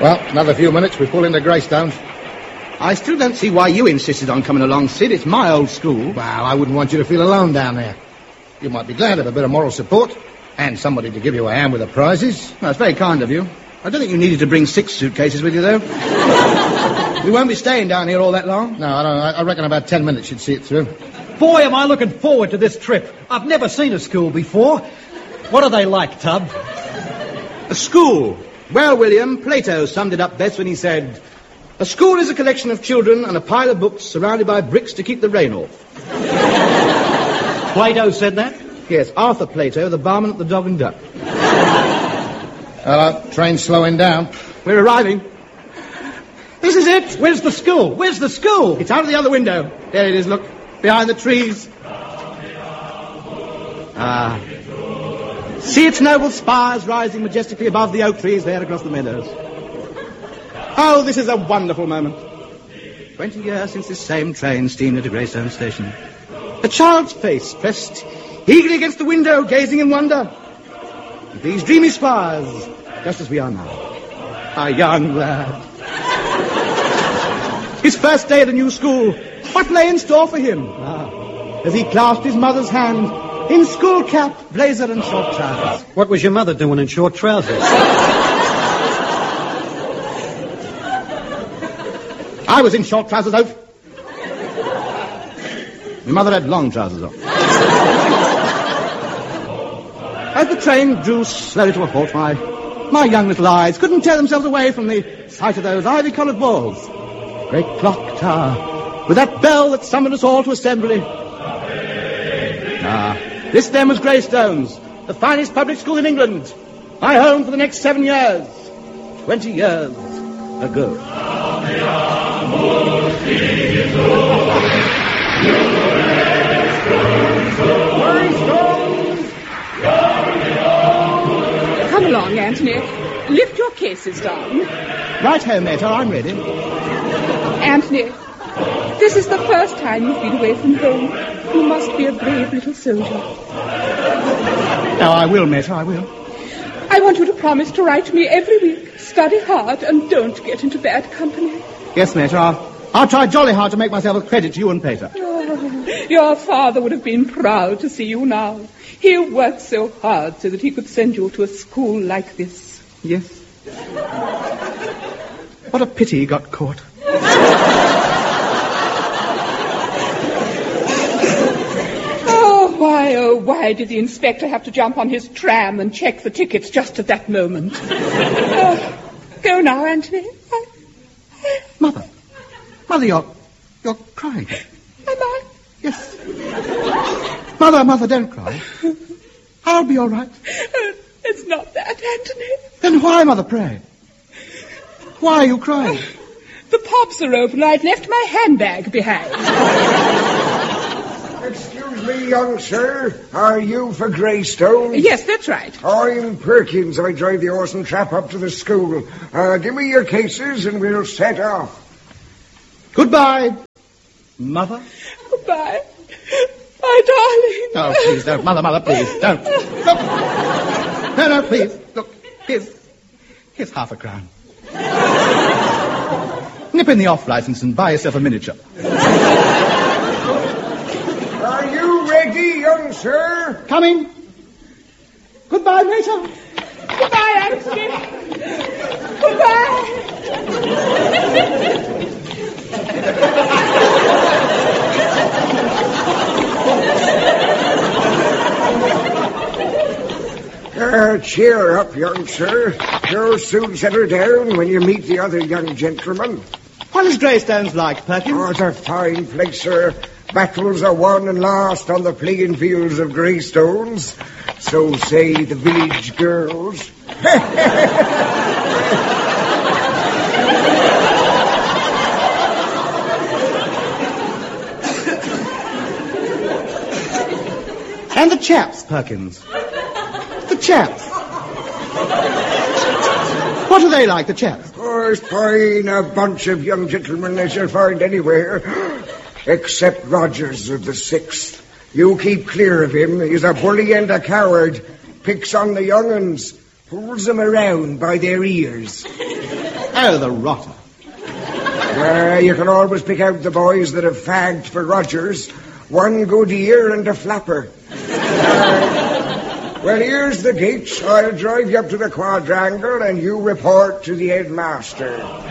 Well, another few minutes, we pull into Greystones. I still don't see why you insisted on coming along, Sid. It's my old school. Well, I wouldn't want you to feel alone down there. You might be glad of a bit of moral support and somebody to give you a hand with the prizes. Well, that's very kind of you. I don't think you needed to bring 6 suitcases with you, though. We won't be staying down here all that long. No, I reckon about 10 minutes you'd see it through. Boy, am I looking forward to this trip. I've never seen a school before. What are they like, Tub? A school. Well, William, Plato summed it up best when he said, "A school is a collection of children and a pile of books surrounded by bricks to keep the rain off." Plato said that? Yes, Arthur Plato, the barman at the Dog and Duck. Train's slowing down. We're arriving. This is it. Where's the school? Where's the school? It's out of the other window. There it is, look. Behind the trees. See its noble spires rising majestically above the oak trees there across the meadows. Oh, this is a wonderful moment. 20 years since this same train steamed into Greystone Station. A child's face pressed eagerly against the window, gazing in wonder. These dreamy spires, just as we are now. A young lad. His first day at the new school. What lay in store for him? As he clasped his mother's hand, in school cap, blazer and short trousers. What was your mother doing in short trousers? I was in short trousers, Oaf. My mother had long trousers on. As the train drew slowly to a halt, my young little eyes couldn't tear themselves away from the sight of those ivy-coloured walls. Great clock tower, with that bell that summoned us all to assembly. This then was Greystones, the finest public school in England. My home for the next 7 years. 20 years ago. Come along, Anthony. Lift your cases down. Right home, Mater, I'm ready. Anthony, this is the first time you've been away from home. You must be a brave little soldier. Oh, I will, Mater, I will. I want you to promise to write to me every week. Study hard and don't get into bad company. Yes, Mater, I'll try jolly hard to make myself a credit to you and Pater. Oh, your father would have been proud to see you now. He worked so hard so that he could send you to a school like this. Yes. What a pity he got caught. Oh, why did the inspector have to jump on his tram and check the tickets just at that moment? Go now, Anthony. Mother, you're crying. Am I? Yes. Mother, don't cry. I'll be all right. It's not that, Anthony. Then why, Mother, pray? Why are you crying? The pubs are open. I'd left my handbag behind. Excuse me, young sir. Are you for Greystone? Yes, that's right. I'm Perkins. I drive the horse and trap up to the school. Give me your cases and we'll set off. Goodbye, Mother. Goodbye, my darling. Oh, please don't. Mother, please, don't. Look. No, please. Look, here's half a crown. Nip in the off-license and buy yourself a miniature. Are you ready, young sir? Coming. Goodbye, Mater. Goodbye, Anthony. Goodbye. Cheer up, young sir. You'll soon settle down when you meet the other young gentlemen. What is Greystones like, Perkins? Oh, it's a fine place, sir. Battles are won and lost on the playing fields of Greystones. So say the village girls. And the chaps, Perkins. The chaps. What are they like, the chaps? Oh, as fine a bunch of young gentlemen as you'll find anywhere. Except Rogers of the 6th. You keep clear of him. He's a bully and a coward. Picks on the young uns. Pulls them around by their ears. Oh, the rotter. You can always pick out the boys that have fagged for Rogers. One good ear and a flapper. Well, here's the gate. I'll drive you up to the quadrangle and you report to the headmaster.